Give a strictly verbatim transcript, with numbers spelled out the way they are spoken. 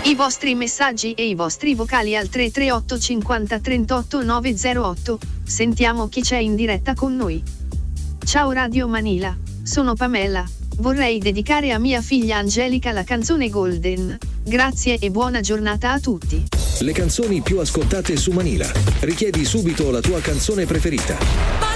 I vostri messaggi e i vostri vocali al tre tre otto cinquanta trentotto nove zero otto. Sentiamo chi c'è in diretta con noi. Ciao Radio Manila, sono Pamela. Vorrei dedicare a mia figlia Angelica la canzone Golden. Grazie e buona giornata a tutti. Le canzoni più ascoltate su Manila. Richiedi subito la tua canzone preferita.